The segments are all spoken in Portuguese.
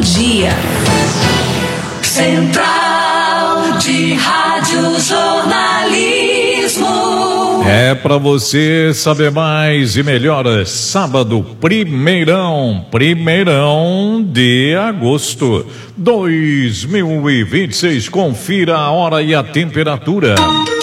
dia. Central de Rádio Jornalismo. É para você saber mais e melhor. Sábado, primeirão de agosto 2026. Confira a hora e a temperatura.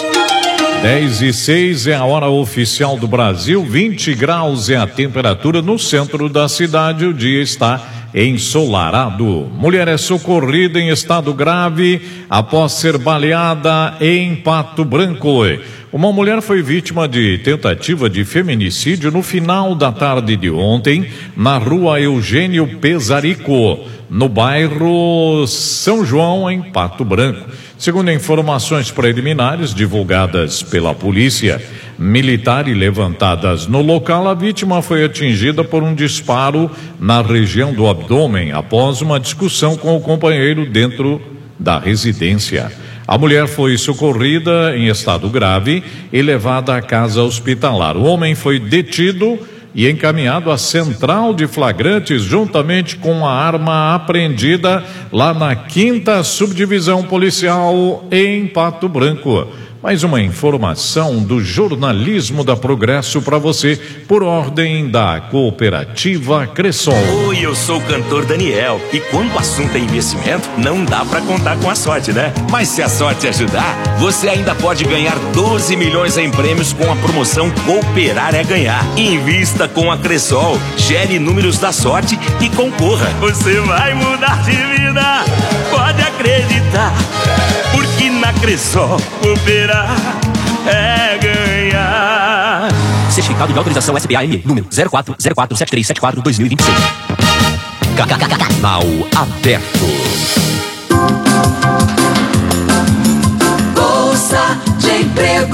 10:06 é a hora oficial do Brasil. 20 graus é a temperatura no centro da cidade. O dia está ensolarado. Mulher é socorrida em estado grave após ser baleada em Pato Branco. Uma mulher foi vítima de tentativa de feminicídio no final da tarde de ontem, na rua Eugênio Pesarico, no bairro São João, em Pato Branco. Segundo informações preliminares divulgadas pela polícia militar e levantadas no local, a vítima foi atingida por um disparo na região do abdômen após uma discussão com o companheiro dentro da residência. A mulher foi socorrida em estado grave e levada à casa hospitalar. O homem foi detido e encaminhado à central de flagrantes juntamente com a arma apreendida lá na 5ª Subdivisão Policial em Pato Branco. Mais uma informação do jornalismo da Progresso para você, por ordem da Cooperativa Cressol. Oi, eu sou o cantor Daniel e quando o assunto é investimento, não dá para contar com a sorte, né? Mas se a sorte ajudar, você ainda pode ganhar 12 milhões em prêmios com a promoção Cooperar é Ganhar. Invista com a Cressol, gere números da sorte e concorra. Você vai mudar de vida, pode acreditar, porque na Cressol cooperar é ganhar. Certificado de autorização SPAM, número 04047374-2026. Canal aberto. Bolsa de Emprego.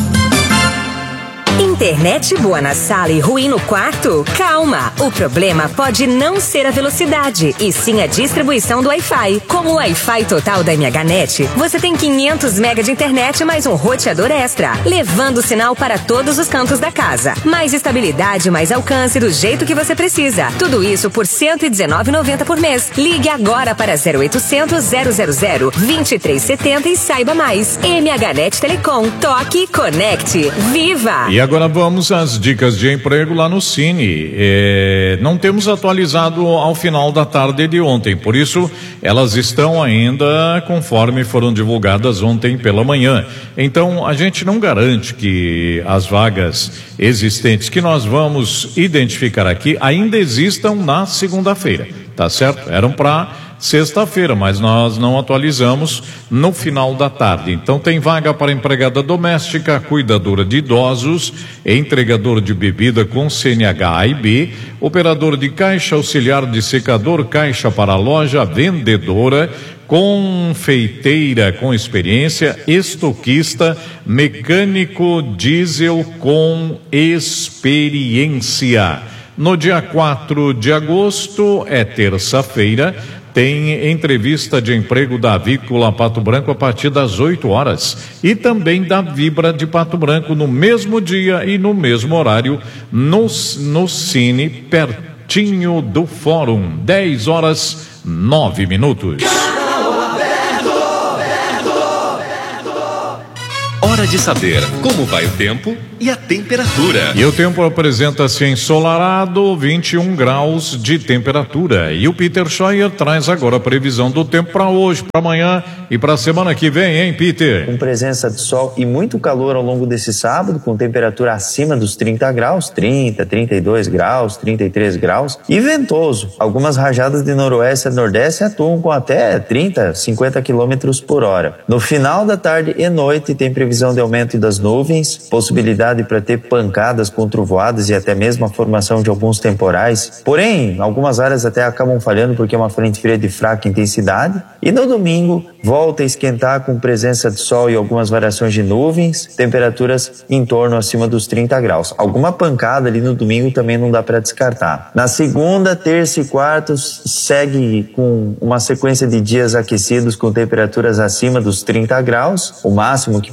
Internet boa na sala e ruim no quarto? Calma! O problema pode não ser a velocidade, e sim a distribuição do Wi-Fi. Com o Wi-Fi total da MHNet, você tem 500 MB de internet mais um roteador extra, levando o sinal para todos os cantos da casa. Mais estabilidade, mais alcance do jeito que você precisa. Tudo isso por R$ 119,90 por mês. Ligue agora para 0800 000 2370 e saiba mais. MHNet Telecom. Toque, conecte, viva! E agora vamos às dicas de emprego lá no Cine. Não temos atualizado ao final da tarde de ontem, por isso elas estão ainda conforme foram divulgadas ontem pela manhã. Então a gente não garante que as vagas existentes que nós vamos identificar aqui ainda existam na segunda-feira, tá certo? Eram para sexta-feira, mas nós não atualizamos no final da tarde. Então tem vaga para empregada doméstica, cuidadora de idosos, entregador de bebida com CNH A e B, operador de caixa, auxiliar de secador, caixa para loja, vendedora, confeiteira com experiência, estoquista, mecânico diesel com experiência. No dia 4 de agosto, é terça-feira, tem entrevista de emprego da Avícola Pato Branco a partir das 8 horas e também da Vibra de Pato Branco no mesmo dia e no mesmo horário no Cine, pertinho do Fórum, 10h09. Hora de saber como vai o tempo e a temperatura. E o tempo apresenta-se ensolarado, 21 graus de temperatura. E o Peter Scheuer traz agora a previsão do tempo para hoje, para amanhã e para a semana que vem, hein, Peter? Com presença de sol e muito calor ao longo desse sábado, com temperatura acima dos 30 graus, 30, 32 graus, 33 graus, e ventoso. Algumas rajadas de noroeste a nordeste atuam com até 30, 50 quilômetros por hora. No final da tarde e noite tem previsão de aumento das nuvens, possibilidade para ter pancadas com trovoadas e até mesmo a formação de alguns temporais. Porém, algumas áreas até acabam falhando porque é uma frente fria de fraca intensidade. E no domingo, volta a esquentar com presença de sol e algumas variações de nuvens, temperaturas em torno acima dos 30 graus. Alguma pancada ali no domingo também não dá para descartar. Na segunda, terça e quarta, segue com uma sequência de dias aquecidos com temperaturas acima dos 30 graus. O máximo que pode ter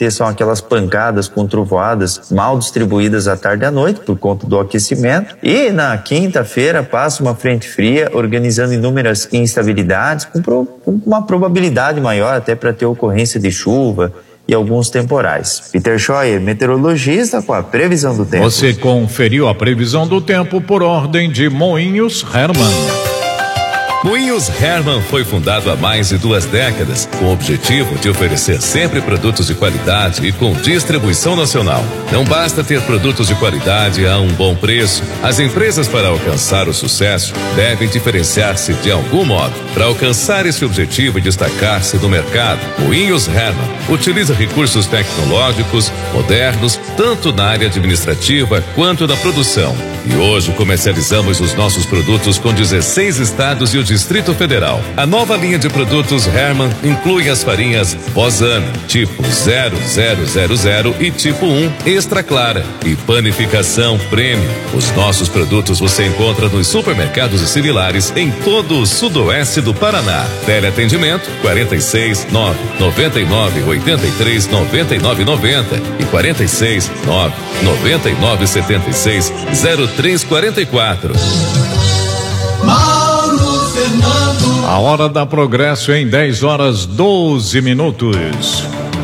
dia são aquelas pancadas com trovoadas mal distribuídas à tarde e à noite por conta do aquecimento. E na quinta-feira passa uma frente fria organizando inúmeras instabilidades com uma probabilidade maior até para ter ocorrência de chuva e alguns temporais. Peter Scheuer, meteorologista, com a previsão do tempo. Você conferiu a previsão do tempo por ordem de Moinhos Hermann. Moinhos Hermann foi fundado há mais de 2 décadas, com o objetivo de oferecer sempre produtos de qualidade e com distribuição nacional. Não basta ter produtos de qualidade a um bom preço. As empresas, para alcançar o sucesso, devem diferenciar-se de algum modo. Para alcançar esse objetivo e destacar-se no mercado, Moinhos Hermann utiliza recursos tecnológicos modernos, tanto na área administrativa quanto na produção. E hoje comercializamos os nossos produtos com 16 estados e o Distrito Federal. A nova linha de produtos Hermann inclui as farinhas Bozano, tipo 0000 e tipo 1 Extra Clara e panificação Premium. Os nossos produtos você encontra nos supermercados e similares em todo o sudoeste do Paraná. Teleatendimento 46 9 99 83 99 90 e 46 9 99 76 0344. A hora da Progresso em 10h12.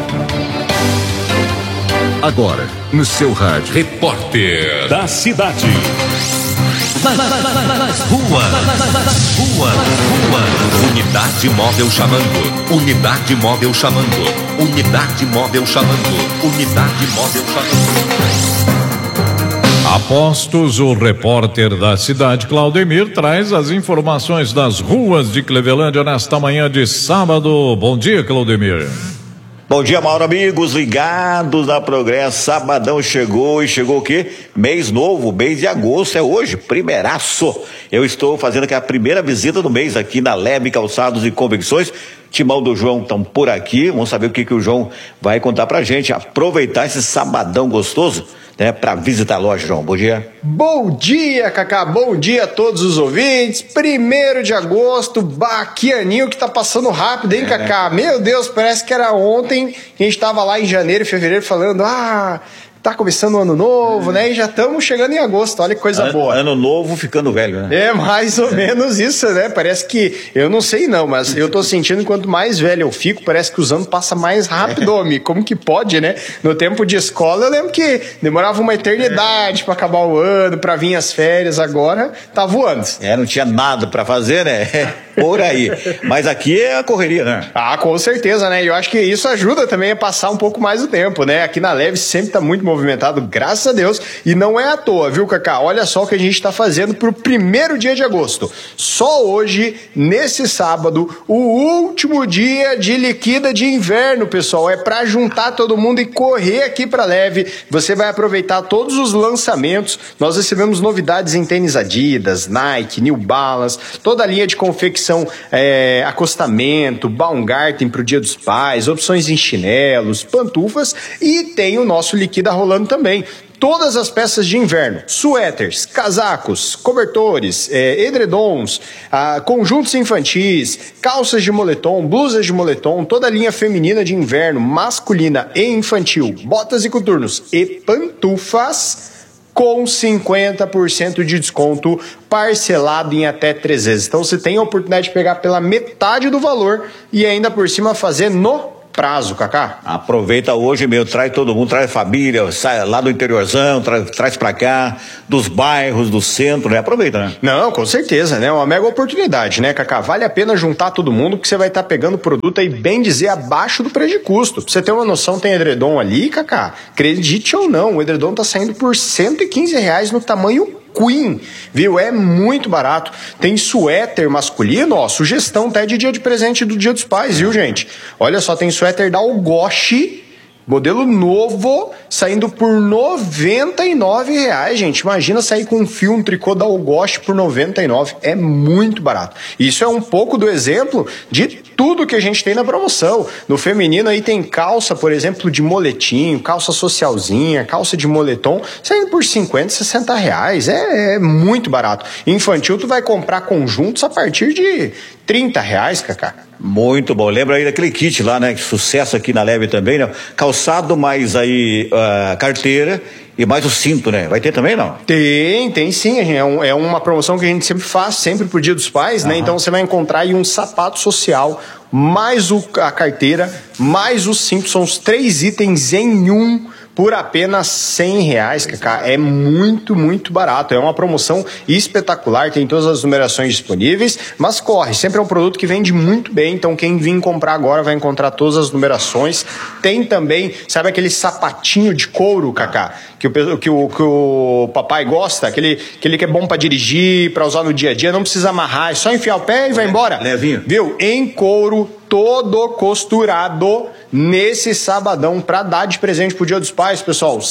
Agora, no seu rádio, repórter Da cidade. Rua. Unidade móvel chamando. Unidade móvel chamando. Unidade móvel chamando. Unidade móvel chamando. Apostos, o repórter da cidade, Claudemir, traz as informações das ruas de Clevelândia nesta manhã de sábado. Bom dia, Claudemir. Bom dia, Mauro, amigos ligados na Progresso. Sabadão chegou e chegou o quê? Mês novo, mês de agosto, é hoje, primeiraço. Eu estou fazendo aqui a primeira visita do mês aqui na Leve Calçados e Convecções. Timão do João estão por aqui, vamos saber o que o João vai contar pra gente. Aproveitar esse sabadão gostoso, né, para visitar a loja, João. Bom dia. Bom dia, Cacá. Bom dia a todos os ouvintes. 1º de agosto, que aninho que tá passando rápido, hein, Cacá? Meu Deus, parece que era ontem que a gente tava lá em janeiro e fevereiro falando, tá começando o ano novo, né? E já estamos chegando em agosto, olha que coisa boa. Ano novo ficando velho, né? É mais ou menos isso, né? Parece que, eu não sei não, mas eu tô sentindo que quanto mais velho eu fico, parece que os anos passam mais rápido, homem. Como que pode, né? No tempo de escola, eu lembro que demorava uma eternidade pra acabar o ano, pra vir as férias, agora tá voando. Não tinha nada pra fazer, né? Por aí. Mas aqui é a correria, né? Com certeza, né? E eu acho que isso ajuda também a passar um pouco mais o tempo, né? Aqui na Leve sempre tá muito movimentado, graças a Deus, e não é à toa, viu, Cacá? Olha só o que a gente tá fazendo pro 1º dia de agosto. Só hoje, nesse sábado, o último dia de liquida de inverno, pessoal. É pra juntar todo mundo e correr aqui pra Leve. Você vai aproveitar todos os lançamentos. Nós recebemos novidades em tênis Adidas, Nike, New Balance, toda a linha de confecção, acostamento, Baumgarten pro Dia dos Pais, opções em chinelos, pantufas, e tem o nosso Liquida rolando também. Todas as peças de inverno, suéteres, casacos, cobertores, edredons, conjuntos infantis, calças de moletom, blusas de moletom, toda a linha feminina de inverno, masculina e infantil, botas e coturnos e pantufas com 50% de desconto, parcelado em até 3 vezes. Então você tem a oportunidade de pegar pela metade do valor e ainda por cima fazer no prazo, Cacá. Aproveita hoje, traz todo mundo, traz a família, sai lá do interiorzão, traz pra cá, dos bairros, do centro, né? Aproveita, né? Não, com certeza, né? Uma mega oportunidade, né, Cacá? Vale a pena juntar todo mundo, que você vai estar pegando produto aí, bem dizer, abaixo do preço de custo. Pra você ter uma noção, tem edredom ali, Cacá, acredite ou não, o edredom tá saindo por R$115 no tamanho Queen, viu? É muito barato. Tem suéter masculino, sugestão até de dia de presente do Dia dos Pais, viu, gente? Olha só, tem suéter da Algoche, modelo novo, saindo por R$99, gente. Imagina sair com um tricô da Algoche por R$99. É muito barato. Isso é um pouco do exemplo de tudo que a gente tem na promoção. No feminino aí tem calça, por exemplo, de moletinho, calça socialzinha, calça de moletom, saindo por 50, 60 reais. É muito barato. Infantil, tu vai comprar conjuntos a partir de 30 reais, Cacá. Muito bom. Lembra aí daquele kit lá, né? Sucesso aqui na Leve também, né? Calçado mais aí carteira e mais o cinto, né? Vai ter também, não? Tem sim. É uma promoção que a gente sempre faz, sempre pro Dia dos Pais, né? Então você vai encontrar aí um sapato social, mais a carteira, mais o cinto. São os 3 itens em um, por apenas 100 reais, Cacá. É muito, muito barato. É uma promoção espetacular, tem todas as numerações disponíveis, mas corre, sempre é um produto que vende muito bem, então quem vir comprar agora vai encontrar todas as numerações. Tem também, sabe aquele sapatinho de couro, Cacá, que o papai gosta, aquele que é bom pra dirigir, pra usar no dia a dia, não precisa amarrar, é só enfiar o pé e vai embora. Levinho. Viu? Em couro, todo costurado, nesse sabadão, pra dar de presente pro Dia dos Pais, pessoal, R$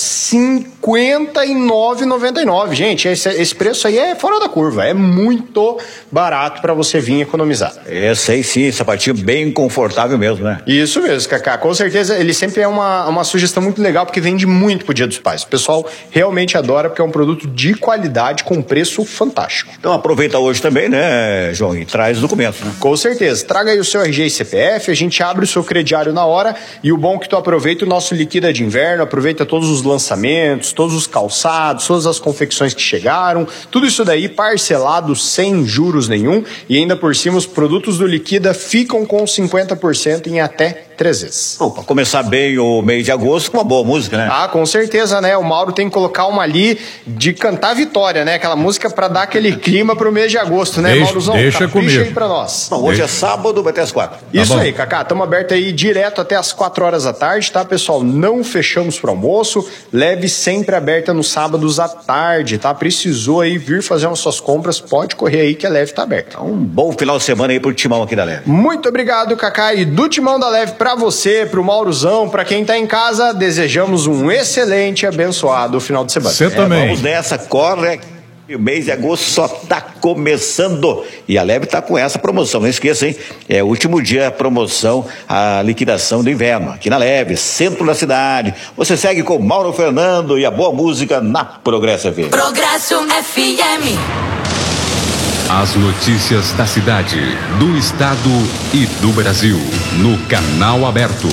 59,99. Gente, esse preço aí é fora da curva, é muito barato pra você vir economizar. Sei sim, sapatinho bem confortável mesmo, né? Isso mesmo, Cacá, com certeza ele sempre é uma sugestão muito legal, porque vende muito pro Dia dos Pais. O pessoal realmente adora, porque é um produto de qualidade com preço fantástico. Então aproveita hoje também, né, João, e traz os documentos, né? Com certeza, traga aí o seu RG e CPF, a gente abre o seu crediário na hora, e o bom é que tu aproveita o nosso Liquida de Inverno, aproveita todos os lançamentos, todos os calçados, todas as confecções que chegaram, tudo isso daí parcelado sem juros nenhum, e ainda por cima os produtos do Liquida ficam com 50% em até 3 vezes. Pra começar bem o mês de agosto com uma boa música, né? Ah, com certeza, né? O Mauro tem que colocar uma ali de cantar vitória, né? Aquela música pra dar aquele clima pro mês de agosto, né, Maurozão? Deixa comigo aí pra nós. Bom, hoje é sábado, vai até as 4. Isso aí, Cacá. Estamos abertos aí direto até as 4 horas da tarde, tá, pessoal? Não fechamos pro almoço. Leve sempre aberta nos sábados à tarde, tá? Precisou aí vir fazer umas suas compras, pode correr aí que a Leve tá aberta. Um bom final de semana aí pro timão aqui da Leve. Muito obrigado, Cacá. E do timão da Leve pra você, pro Maurozão, pra quem tá em casa, desejamos um excelente e abençoado final de semana. Você também. Vamos nessa, corre. O mês de agosto só tá começando e a Leve tá com essa promoção, não esqueça, hein? É o último dia a promoção, a liquidação do inverno, aqui na Leve, centro da cidade. Você segue com Mauro Fernando e a boa música na Progresso FM. Progresso FM. As notícias da cidade, do estado e do Brasil, no Canal Aberto.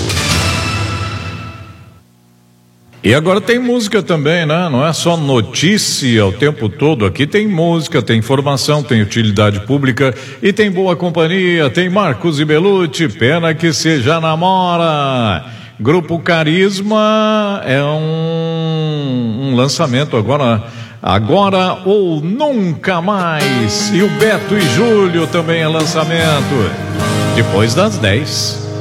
E agora tem música também, né? Não é só notícia o tempo todo. Aqui tem música, tem informação, tem utilidade pública e tem boa companhia. Tem Marcos e Belucci, pena que se já namora. Grupo Carisma é um lançamento agora ou nunca mais. E o Beto e Júlio também é lançamento. Depois das 10.